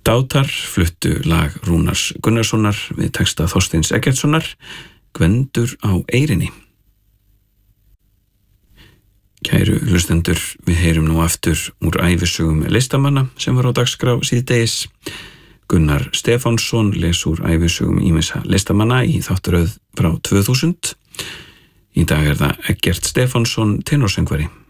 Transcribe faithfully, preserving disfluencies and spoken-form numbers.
Dátar fluttu lag Rúnars Gunnarssonar við texta Þorsteins Eggertssonar, Gvendur á eyrinni. Kæru hlustendur, við heyrum nú aftur úr ævisögum listamanna sem var á dagskrá síðdegis. Gunnar Stefánsson les úr ævisögum ýmissa listamanna í þáttaröð frá tvö þúsund. Í dag er það Eggert Stefánsson tenorsöngvari.